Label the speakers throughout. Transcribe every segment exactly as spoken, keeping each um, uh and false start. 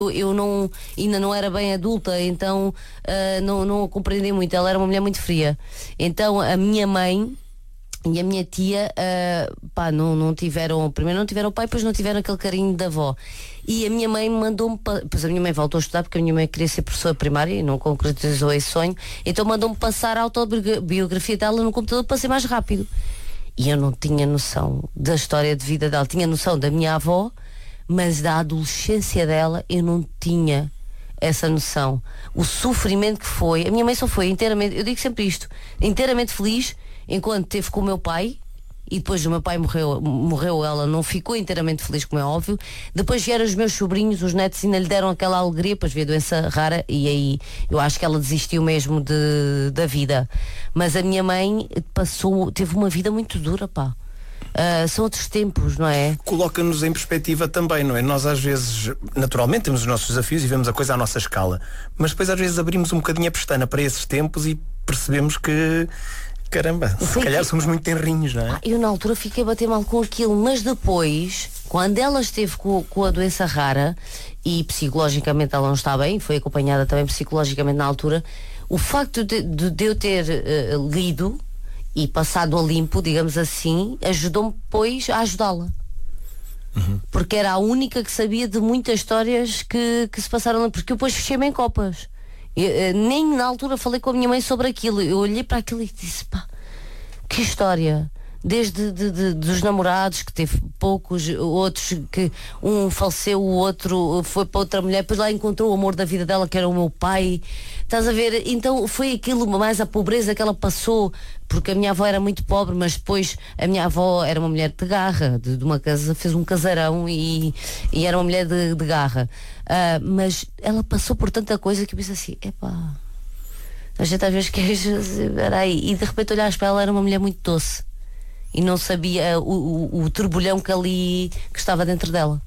Speaker 1: Eu não, ainda não era bem adulta, então uh, não, não a compreendi muito. Ela era uma mulher muito fria. Então a minha mãe e a minha tia uh, pá, não, não tiveram, primeiro não tiveram pai, depois não tiveram aquele carinho da avó. E a minha mãe mandou-me, pois a minha mãe voltou a estudar porque a minha mãe queria ser professora primária e não concretizou esse sonho, então mandou-me passar a autobiografia dela no computador para ser mais rápido. E eu não tinha noção da história de vida dela, tinha noção da minha avó, mas da adolescência dela eu não tinha essa noção. O sofrimento que foi, a minha mãe só foi inteiramente, eu digo sempre isto, inteiramente feliz enquanto esteve com o meu pai, e depois o meu pai morreu, morreu, ela não ficou inteiramente feliz, como é óbvio. Depois vieram os meus sobrinhos, os netos, ainda lhe deram aquela alegria, depois veio a doença rara, e aí eu acho que ela desistiu mesmo de, da vida. Mas a minha mãe passou, teve uma vida muito dura, pá. Uh, são outros tempos, não é?
Speaker 2: Coloca-nos em perspectiva também, não é? Nós às vezes, naturalmente, temos os nossos desafios e vemos a coisa à nossa escala, mas depois às vezes abrimos um bocadinho a pestana para esses tempos e percebemos que, caramba, se calhar somos muito tenrinhos, não é?
Speaker 1: Ah, eu na altura fiquei a bater mal com aquilo, mas depois, quando ela esteve com, com a doença rara e psicologicamente ela não está bem, foi acompanhada também psicologicamente na altura, o facto de, de, de eu ter uh, lido e passado a limpo, digamos assim, ajudou-me depois a ajudá-la. Uhum. Porque era a única que sabia de muitas histórias que, que se passaram lá, porque eu depois fechei-me em copas. Eu, nem na altura falei com a minha mãe sobre aquilo. Eu olhei para aquilo e disse, pá, que história. Desde de, de, dos namorados, que teve poucos, outros que um faleceu, o outro foi para outra mulher, depois lá encontrou o amor da vida dela, que era o meu pai. Estás a ver? Então foi aquilo, mais a pobreza que ela passou, porque a minha avó era muito pobre, mas depois a minha avó era uma mulher de garra, de, de uma casa, fez um casarão e, e era uma mulher de, de garra. Uh, mas ela passou por tanta coisa que eu pensei assim, epá, a gente às vezes quer, peraí, e de repente olhar para ela, era uma mulher muito doce. E não sabia o, o, o turbulhão que ali que estava dentro dela.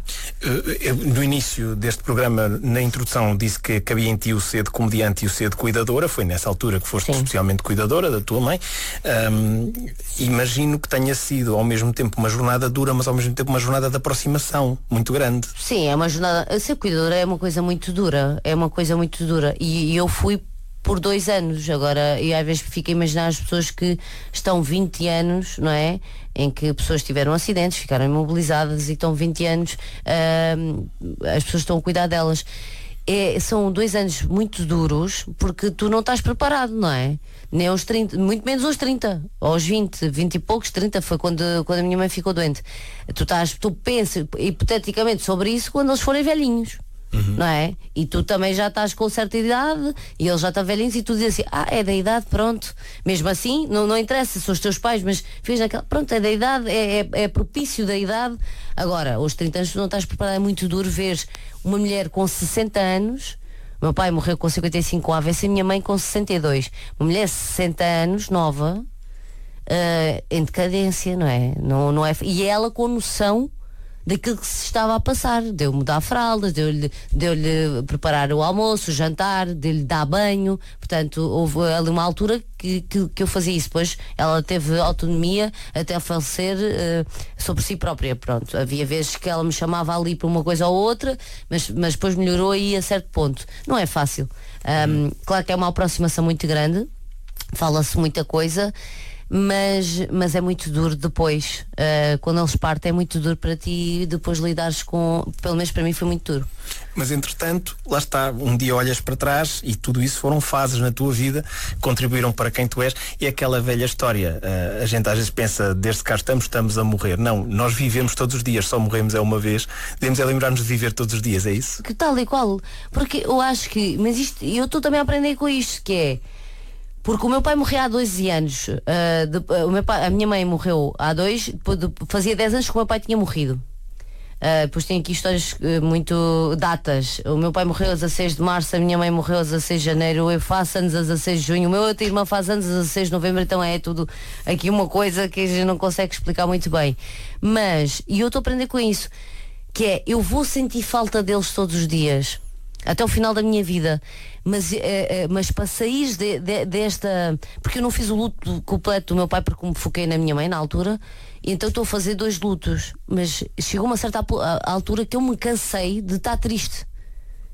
Speaker 2: No início deste programa, na introdução, disse que cabia em ti o ser de comediante e o ser de cuidadora. Foi nessa altura que foste Sim. especialmente cuidadora da tua mãe. Um, imagino que tenha sido ao mesmo tempo uma jornada dura, mas ao mesmo tempo uma jornada de aproximação muito grande.
Speaker 1: Sim, é uma jornada. Ser cuidadora é uma coisa muito dura. É uma coisa muito dura. E, e eu fui por dois anos, agora, e às vezes fico a imaginar as pessoas que estão vinte anos, não é? Em que pessoas tiveram acidentes, ficaram imobilizadas e estão vinte anos, uh, as pessoas estão a cuidar delas. É, são dois anos muito duros, porque tu não estás preparado, não é? Nem aos trinta, muito menos aos trinta, aos vinte, vinte e poucos, trinta foi quando, quando a minha mãe ficou doente. Tu estás, tu pensas hipoteticamente sobre isso quando eles forem velhinhos. Uhum. Não é? E tu também já estás com certa idade e eles já estão velhinhos e tu dizes assim, ah, é da idade, pronto. Mesmo assim, não, não interessa, são os teus pais, mas fiz naquela, pronto, é da idade, é, é, é propício da idade. Agora, aos trinta anos tu não estás preparado, é muito duro ver uma mulher com sessenta anos, meu pai morreu com cinquenta e cinco com A V C, minha mãe com sessenta e dois. Uma mulher de sessenta anos, nova, uh, em decadência, não é? Não, não é? E ela com noção daquilo que se estava a passar, deu-me dar fraldas, deu-lhe, deu-lhe preparar o almoço, o jantar, deu-lhe dar banho. Portanto, houve ali uma altura que, que, que eu fazia isso. Depois ela teve autonomia até falecer uh, sobre si própria. Pronto, havia vezes que ela me chamava ali para uma coisa ou outra, mas, mas depois melhorou aí a certo ponto. Não é fácil. Um, claro que é uma aproximação muito grande, fala-se muita coisa, Mas, mas é muito duro depois, uh, quando eles partem é muito duro para ti depois lidares com, pelo menos para mim foi muito duro.
Speaker 2: Mas entretanto, lá está, um dia olhas para trás e tudo isso foram fases na tua vida, contribuíram para quem tu és. E aquela velha história, uh, a gente às vezes pensa, desde que cá estamos, estamos a morrer. Não, nós vivemos todos os dias, só morremos é uma vez. Devemos é lembrar-nos de viver todos os dias, é isso?
Speaker 1: Que tal e qual? Porque eu acho que, mas isto, eu estou também a aprender com isto, que é, porque o meu pai morreu há doze anos, uh, de, uh, o meu pai, a minha mãe morreu há dois, depois de, fazia dez anos que o meu pai tinha morrido. Uh, depois tem aqui histórias uh, muito datas. O meu pai morreu a dezasseis de março, a minha mãe morreu a dezasseis de janeiro, eu faço anos a dezasseis de junho, o meu outra irmã faz anos a dezasseis de novembro, então é tudo aqui uma coisa que a gente não consegue explicar muito bem. Mas, e eu estou a aprender com isso, que é, eu vou sentir falta deles todos os dias, até o final da minha vida. Mas, eh, mas para sair de, de, desta... Porque eu não fiz o luto completo do meu pai, porque me foquei na minha mãe na altura, e então estou a fazer dois lutos. Mas chegou uma certa altura que eu me cansei de estar triste.